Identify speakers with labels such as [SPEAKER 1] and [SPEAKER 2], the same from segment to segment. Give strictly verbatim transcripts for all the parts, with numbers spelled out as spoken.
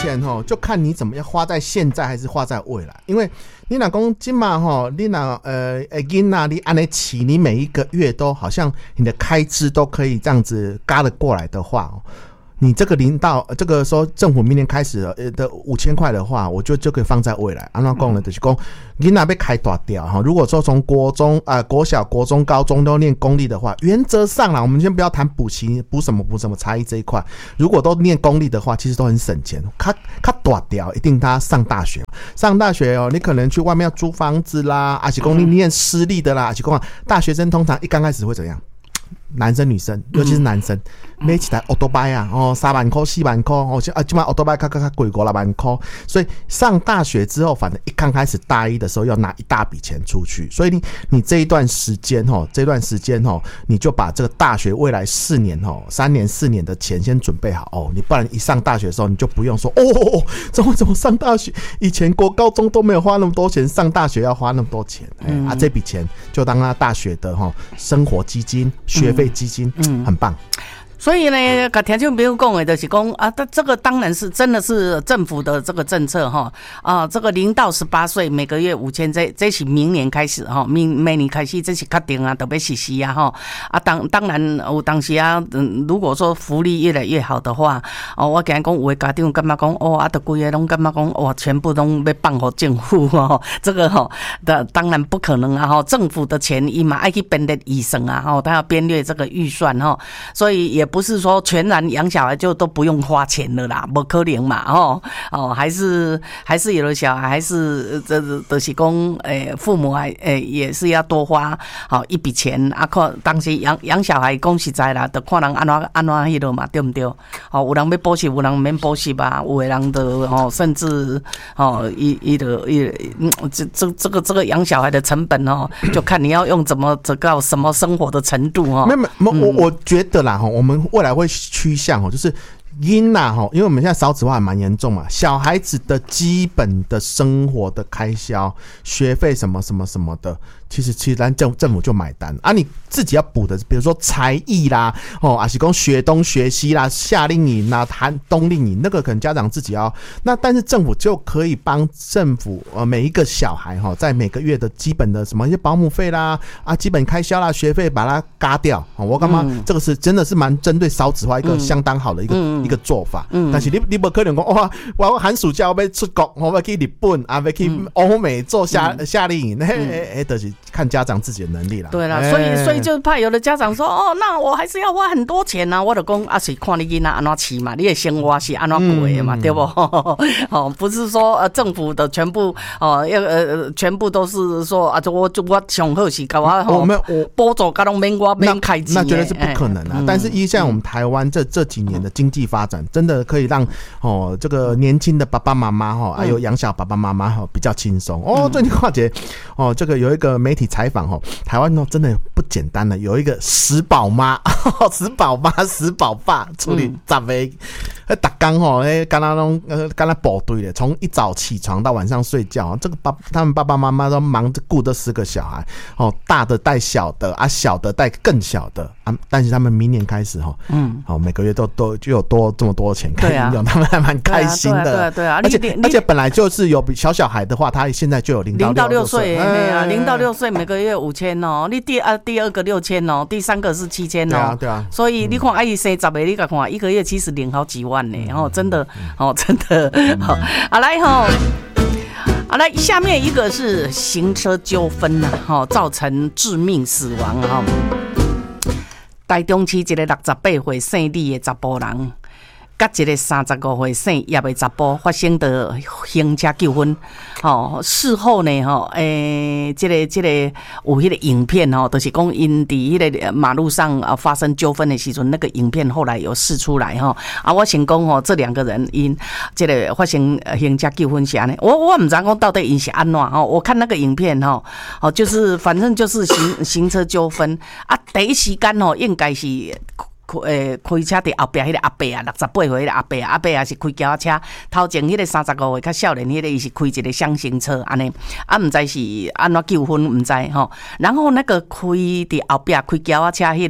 [SPEAKER 1] 钱吼，就看你怎么样花在现在还是花在未来。因为你若讲今嘛吼，你若呃呃囡仔你按呢起，你每一个月都好像你的开支都可以这样子嘎得过来的话，你这个零到这个说政府明年开始的五千块的话，我就就可以放在未来。安怎讲呢？就是讲你那被开大掉哈。如果说从国中啊、呃、国小、国中、高中都念公立的话，原则上啦，我们先不要谈补习、补什么补什么差异这一块。如果都念公立的话，其实都很省钱。他他大掉，一定他上大学，上大学哦，你可能去外面要租房子啦，而且公立念私立的啦，而且讲大学生通常一刚开始会怎样？男生女生，尤其是男生，买起来 autobike 啊，哦，三万块、四万块，哦，啊，今晚 autobike 卡卡卡贵过六万块，所以上大学之后，反正一刚开始大一的时候要拿一大笔钱出去，所以你你这一段时间哦，这段时间哦，你就把这个大学未来四年哦，三年四年的钱先准备好哦，你不然一上大学的时候，你就不用说哦，怎么怎么上大学，以前国高中都没有花那么多钱，上大学要花那么多钱，嗯、啊，这笔钱就当他大学的哈生活基金、学费基金，嗯，很棒。
[SPEAKER 2] 所以呢，跟听众朋友讲的就是讲啊，这个当然是真的是政府的这个政策哈啊，这个零到十八岁每个月五千，这这是明年开始哈，明明年开始这是确定啊，特别实施啊哈啊，当当然有当时啊，嗯，如果说福利越来越好的话，哦，我今日讲有的家长感觉讲哦，啊，都规个拢感觉讲哇，全部拢要放给政府哦，这个哈的当然不可能啊哈，政府的钱伊嘛爱去编列预算啊哈，他要编列这个预算哈，所以也不是说全然养小孩就都不用花钱了啦，不可能嘛，哦哦，还是还是有的小孩还是这就是讲，诶，父母还诶也是要多花好、哦、一笔钱啊，看当时养养小孩讲实在啦，就看人安怎安怎迄落嘛，对不对？哦，有人要补习，有人免补习吧，有的人的哦，甚至哦，一一的一这这这个这个养小孩的成本哦，就看你要用怎么这个什么生活的程度哦。
[SPEAKER 1] 没有没有，我我觉得啦，我们未来会趋向哦，就是因呐哈，因为我们现在少子化还蛮严重嘛，小孩子的基本的生活的开销、学费什么什么什么的，其实其实咱政政府就买单啊，你自己要补的，比如说才艺啦，哦，还是讲学东学西啦、夏令营啦、寒冬令营，那个可能家长自己要。那但是政府就可以帮政府呃每一个小孩哈，在每个月的基本的什么一些保姆费啦、啊基本开销啦、学费把它嘎掉。我干嘛？嗯、这个是真的是蛮针对少子化一个相当好的一个、嗯、一个做法。嗯、但是你你不可能讲哇，我寒暑假我要出国，我要去日本啊，要去欧美做夏、嗯、夏令营，那哎哎，就是看家长自己的能力啦。
[SPEAKER 2] 对啦，所以所以就怕有的家长说哦，那我还是要花很多钱啊。我就讲啊，是看你囡仔安怎饲嘛，你的生活是安怎过的嘛，嗯、对不？哦，不是说呃政府的全部哦要呃全部都是说啊，我我上好是搞我我们我补助甲拢免我免开支，
[SPEAKER 1] 那绝对是不可能啊。嗯、但是依像我们台湾这这几年的经济发展，真的可以让哦这个年轻的爸爸妈妈哈，还有养小爸爸妈妈哈比较轻松哦。最近华姐哦，这个有一个媒体采访哦，台湾哦真的不简单的，有一个十宝妈、十宝妈、十宝爸处理十个，呃，打刚吼，哎，刚刚拢呃，刚刚部队的，从一早起床到晚上睡觉，这个爸他们爸爸妈妈都忙着顾这十个小孩，哦，大的带小的啊，小的带更小的啊，但是他们明年开始哈，嗯，好、哦，每个月都都就有多这么多钱可以用，啊、他们还蛮开心的，对啊，对啊，而且而且本来就是有小小孩的话，他现在就有零到六岁，
[SPEAKER 2] 对啊，零到六岁每个月五千哦，你第二第二个六千哦，第三个是七千哦，对啊，对啊，所以你看阿姨生十个，你看看一个月其实领好几万呢，哦，真的，哦，真的，好，好来哈。好来，下面一个是行车纠纷呐，哈，造成致命死亡哈。台中市一个六十八岁姓李的查甫人，甲一个三十五岁姓叶的查甫发生的行车纠纷。哦，事后呢，吼、哦，诶、欸，这个这个有迄个影片哦，就是讲因伫迄个马路上啊发生纠纷的时阵，那个影片后来有释出来哈。啊，我先讲哦，这两个人因这个发生行车纠纷是安尼，我我唔知讲到底因是安怎哦。我看那个影片哈，哦，就是反正就是行行车纠纷啊，第一时间哦，应该是。诶，开车伫后壁迄个阿伯啊，六十八岁迄个阿伯啊，阿伯也是开轿车，头前迄个三十五岁较少年迄个伊是开一个厢型车安尼，啊，毋知是安怎纠纷毋知吼。然后那个开伫后壁开轿车迄个阿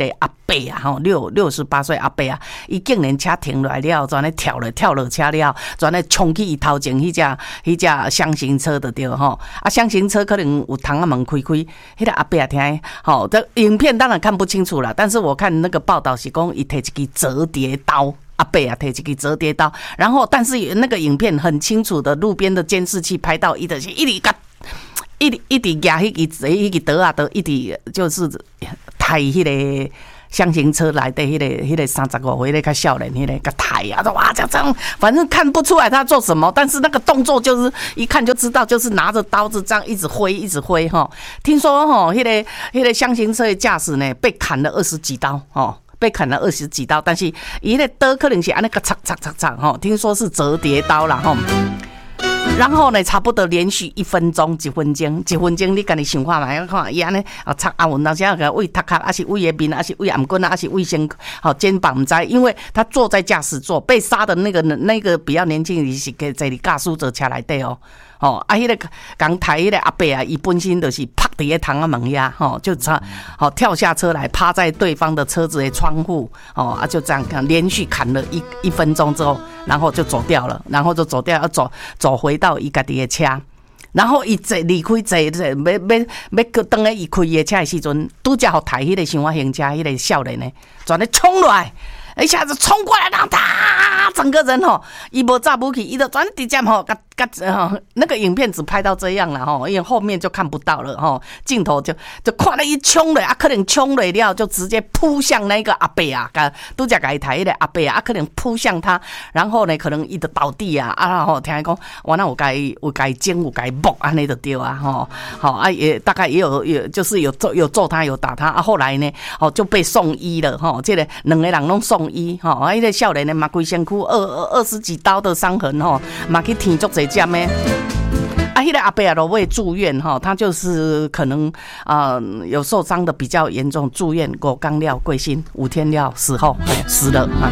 [SPEAKER 2] 伯啊，吼六六十八岁阿伯啊，伊竟然车停落来了，转咧跳了跳落车了，转咧冲去伊头前迄只迄只厢型车的对吼，啊厢型车可能有窗仔门开开，迄个阿伯啊听，吼，这影片当然看不清楚了，但是我看那个报道是讲伊摕一支折叠刀。阿伯啊，摕一支折叠刀，然后但是那个影片很清楚的，路边的监视器拍到伊就是一直甲一直一直压迄个迄个刀啊，刀一直就是抬迄个厢型车来的迄个迄个三十五岁的较少年迄个甲抬啊，哇，这样反正看不出来他做什么，但是那个动作就是一看就知道，就是拿着刀子这样一直挥一直挥哈。听说哈，迄个迄个厢型车的驾驶呢被砍了二十几刀哦。被砍了二十几刀，但是伊那刀可能是按那个擦擦擦擦哈，听说是折叠刀啦哈。然后呢，差不多连续一分钟、一分钟、一分钟，你家己想看嘛？看伊安尼啊，擦阿文，当时个喂头壳，还是喂面，还是喂颔棍，还是喂身好肩膀，唔知，因为他坐在驾驶座，被杀的那个那个比较年轻的是在你驾驶座车内底哦。哦，啊，迄、那个刚抬迄个阿伯啊，伊本身就是趴伫个窗仔门呀，吼，就差好跳下车来，趴在对方的车子的窗户，哦，啊，就这样看，连续砍了一一分钟之后，然后就走掉了，然后就走掉，要走走回到伊家己的车，然后伊坐离开坐坐，要要要等下伊开伊的车的时阵，拄则互抬迄个想法行车迄个少年呢，全咧冲落来。一下子冲过来，然后他整个人吼，伊无炸不起，伊就转直接吼，嘎嘎吼，那个影片只拍到这样了吼，因为后面就看不到了吼，镜头就就看了一冲了，啊，可能冲了了就直接扑向那个阿伯啊，噶拄则甲伊抬的阿伯啊，可能扑向他，然后呢，可能伊就倒地啊，啊吼，听伊讲，我那有该有该尖有该木安尼就对啊吼，好啊也大概也有有就是有揍有揍他有打他啊，后来呢，哦就被送医了吼，这个两个人拢送。医吼，啊，迄个少年的嘛，规身躯二二十几刀的伤痕吼，嘛去添足侪针的。啊，迄个阿伯啊，都会住院哈，他就是可能啊、呃、有受伤的比较严重，住院五天了过身，五天了死后死了啊。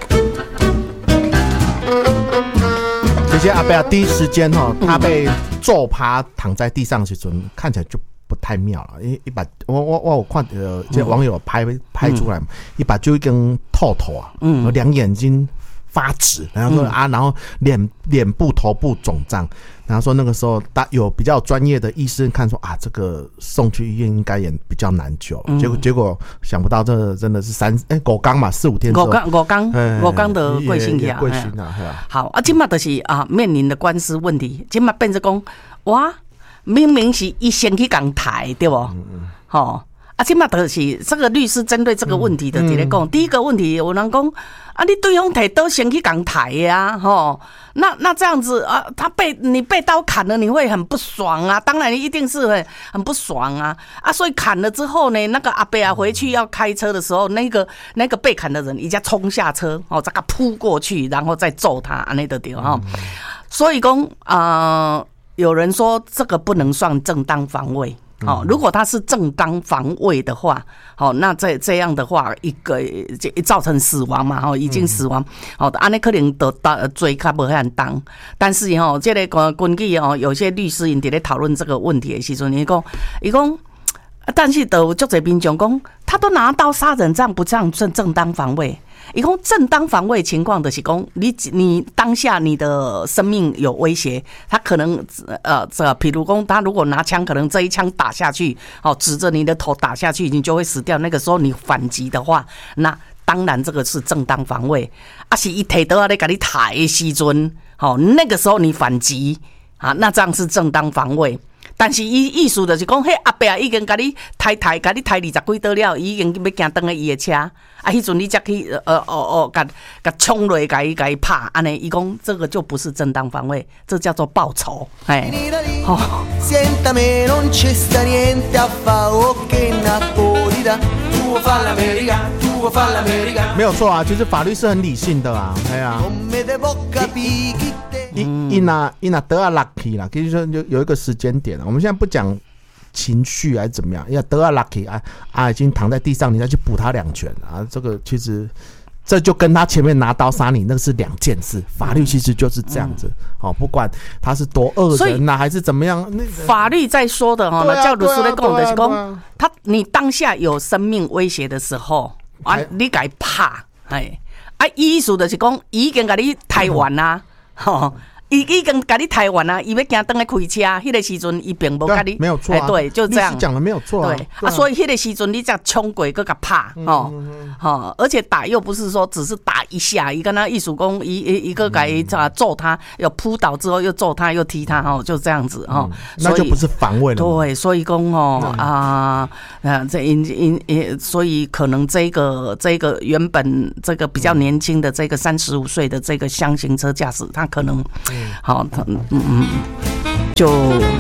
[SPEAKER 1] 这些阿伯啊，第一时间哈，他被揍趴躺在地上的时阵，看起来就不太妙了，因为一把我我我有看呃，这网友拍拍出来，嗯、一把就一根透头啊，嗯，两眼睛发直，然后说、嗯、啊，然后脸脸部头部肿胀，然后说那个时候大有比较专业的医生看说啊，这个送去医院应该也比较难救，嗯、结果结果想不到这真的是三哎五天嘛，四五天之后，
[SPEAKER 2] 五天五天五天的过身去啊，
[SPEAKER 1] 过身啊，
[SPEAKER 2] 好啊，今嘛就是啊面临的官司问题，今嘛变成讲哇。明明是一先去讲台，对不？嗯嗯。好，啊，即马就是这个律师针对这个问题的，直咧讲。第一个问题，有人讲啊，你对方提刀先去讲台呀，吼，那那这样子啊，他被你被刀砍了，你会很不爽啊，当然一定是很很不爽啊，啊，所以砍了之后呢，那个阿伯啊回去要开车的时候，那个那个被砍的人，一下冲下车，哦，这个扑过去，然后再揍他，安尼就对哈。所以讲啊。呃有人说这个不能算正当防卫，好、哦，如果他是正当防卫的话，好、哦，那这这样的话，一个造成死亡嘛，哈、哦，已经死亡，好、哦，安尼可能得到罪较无遐重，但是哈、哦，这个根据哦，有些律师因伫咧讨论这个问题的时阵，伊讲，伊讲，但是都足侪民众讲，他都拿刀杀人，这样不这样算正当防卫？一共正当防卫情况的是讲，你你当下你的生命有威胁，他可能呃这，比如讲他如果拿枪，可能这一枪打下去，哦，指着你的头打下去，你就会死掉。那个时候你反击的话，那当然这个是正当防卫。啊，是一提刀啊，来给你抬的时阵，好，那个时候你反击啊，那这样是正当防卫。但是伊意思就是讲，迄阿伯已经甲你抬抬，甲你抬二十几刀了，已经要行登去伊的车，啊，迄阵你才去呃哦哦，甲甲冲落，甲伊甲伊拍，安尼，伊讲这个就不是正当防卫，这叫做报仇，哎，哦。
[SPEAKER 1] 没有错啊，其实法律是很理性的啊，哎呀、啊。伊伊那伊那得啊 lucky 啦，其实说有有一个时间点，我们现在不讲情绪还是怎么样，因为得啊 lucky 啊啊已经躺在地上，你再去补他两拳啊，这个其实这就跟他前面拿刀杀你那个是两件事，法律其实就是这样子，嗯、哦，不管他是多恶人呐、啊、还是怎么样，那个、
[SPEAKER 2] 法律在说的哈，那教律师在讲的是讲，他你当下有生命威胁的时候。 啊，你甲伊拍，哎，啊，意思就是讲，已经甲你台湾啊，吼。伊已经甲你台湾啊，伊要行登来开车，迄个时阵伊并无甲你，
[SPEAKER 1] 没有错、啊，
[SPEAKER 2] 对，就这样
[SPEAKER 1] 讲的没有错、啊，
[SPEAKER 2] 对啊，所以迄个时阵你才冲过，搁甲拍，哦，哦，而且打又不是说只是打一下，伊跟他艺术工，一一个甲伊揍他，又扑倒之后又揍他，又踢他，哦，就这样子，哦，
[SPEAKER 1] 那就不是防卫了。
[SPEAKER 2] 对，所以讲哦啊，啊，这因因因，所以可能这个这个原本这个比较年轻的这个三十五岁的这个箱型车驾驶，他可能。好，嗯嗯，就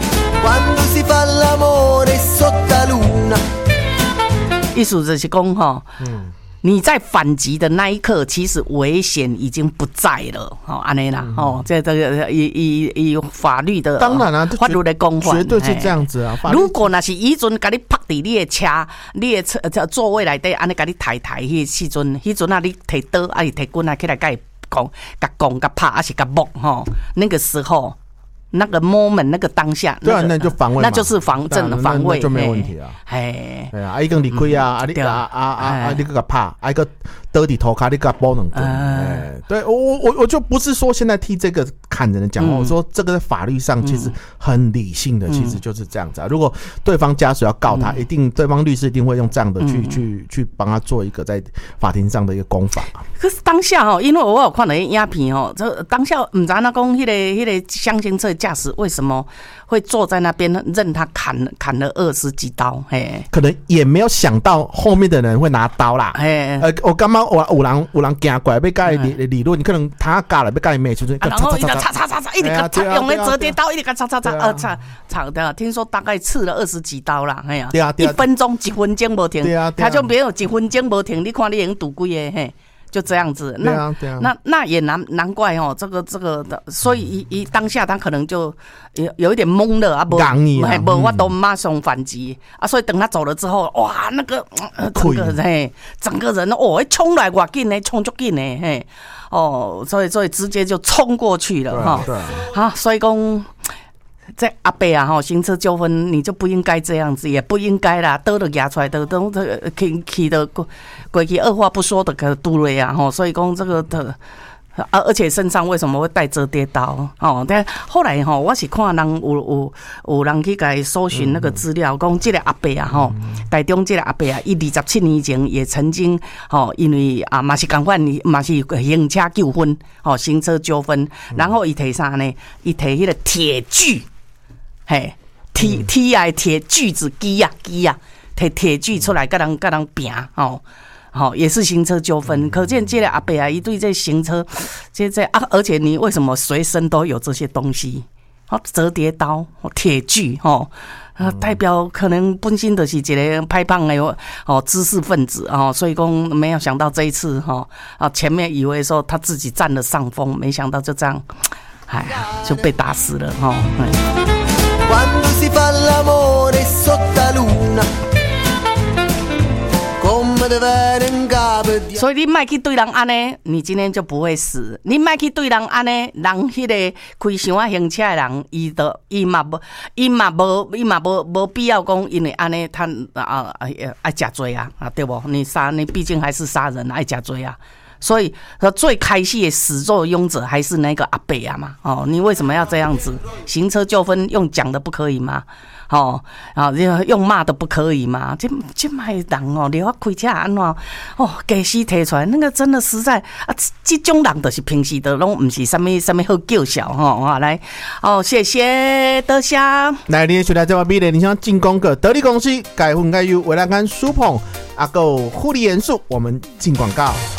[SPEAKER 2] 意思就是讲哈，嗯，你在反击的那一刻，其实危险已经不在了，哦，安尼啦，哦，这这个以以以法律的
[SPEAKER 1] 当然啦、啊，
[SPEAKER 2] 法律的公法，
[SPEAKER 1] 绝对是这样子啊。
[SPEAKER 2] 如果那是以阵甲你拍伫你的车，你的车座位内底，安尼甲你抬抬，迄时阵，迄阵啊，你摕刀啊，是摕棍啊，起来甲伊。讲、甲讲、甲拍，还是甲摸吼？那个时候，那个 moment， 那个当下，
[SPEAKER 1] 对啊，那就防卫，
[SPEAKER 2] 那就是防震的防卫，
[SPEAKER 1] 就没问题啊。
[SPEAKER 2] 哎，
[SPEAKER 1] 哎呀，啊，伊讲离开啊，啊，你啊啊啊啊，你个甲拍，啊，一个倒伫头壳，你甲包两棍。哎，对我我我就不是说现在替这个砍人的讲话，我说这个在法律上其实很理性的，其实就是这样子啊。如果对方家属要告他，一定对方律师一定会用这样的去去去帮他做一个在法庭上的一个攻防。
[SPEAKER 2] 可是当下哦，因为我有看到影片哦，这当下唔知那讲迄个迄个箱型车驾驶为什么会坐在那边任他砍砍了二十几刀？嘿，
[SPEAKER 1] 可能也没有想到后面的人会拿刀啦。哎，呃，我刚刚我有人有人行过来要甲伊理理论，你可能他架了要甲伊骂，就是，
[SPEAKER 2] 然后一直插插插插，一直插用那折叠刀，一直插插插插，呃插插的，听说大概刺了二十几刀啦。哎呀，
[SPEAKER 1] 对啊，
[SPEAKER 2] 一分钟一分钟无停，他就没有几分钟无停，你看你已经赌几个嘿。就这样子，那、啊啊、那那也难难怪哦，这个这个的，所以一一当下他可能就有有一点懵了啊，不，还不，我都马上反击、嗯、啊，所以等他走了之后，哇，那个、呃、整个人嘿，整个人哦，冲来哇紧呢，冲足紧呢，嘿，哦，所以所以直接就冲过去了哈，
[SPEAKER 1] 对，
[SPEAKER 2] 啊，所以讲。这阿伯啊，哈，行车纠纷你就不应该这样子，也不应该啦，刀都压出来的，都这个起起的过过去二话不说的个杜瑞啊，哈，所以讲这个的。啊！而且身上为什么会带折叠刀？哦，但后来哈、哦，我是看人有有有人去给搜寻那个资料，讲、嗯、这个阿伯啊，哈、嗯，台中这个阿伯啊，伊二十七年前也曾经哦，因为啊嘛是共款，嘛是行车纠纷，哦，行车纠纷，然后伊提啥呢？伊提迄个铁锯，嘿，铁铁啊铁锯子机啊机啊，提铁锯出来，跟人跟人拼哦。好、哦，也是行车纠纷，可见这个阿伯啊，一对这行车，这这啊，而且你为什么随身都有这些东西？哦，折叠刀、铁锯，哦，呃，代表可能本身就是一个歹棒的哦知识分子哦，所以讲没有想到这一次哈啊，前面以为说他自己占了上风，没想到就这样，哎呀，就被打死了哈。所以你莫去对人安尼，你今天就不会死。你莫去对人安尼，人迄个开箱啊行车的人，伊都伊嘛无，伊嘛无，伊嘛无无必要讲，因为安尼他啊爱爱食罪啊，啊对不？你杀你毕竟还是杀人，爱食罪啊。所以最开始的始作俑者还是那个阿伯啊嘛。哦，你为什么要这样子？行车纠纷用讲的不可以吗？哦，啊，用骂的不可以吗？这这卖人哦，你我开车安怎哦，假死提出来，那个真的实在啊，这种人就是平时都拢不是什么什么好叫嚣哈啊，来哦，谢谢德香。
[SPEAKER 1] 来，你学来这把米嘞，你想进攻个得力公司，改分改由维拉甘舒捧，阿够护理元素，我们进广告。